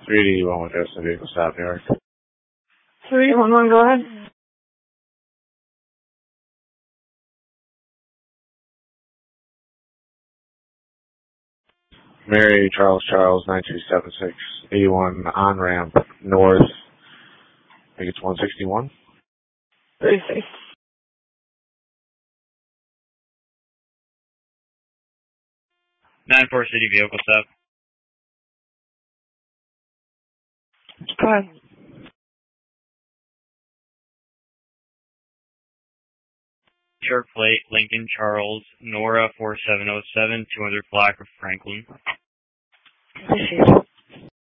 3D1 with Destin Vehicle Stop, New York. 311, go ahead. Mary Charles 9276, 81 on-ramp north. I think it's 161. 36. 9-4 City Vehicle Stop. Go ahead. Short plate, Lincoln Charles, Nora 4707, 200 block of Franklin. Appreciate it.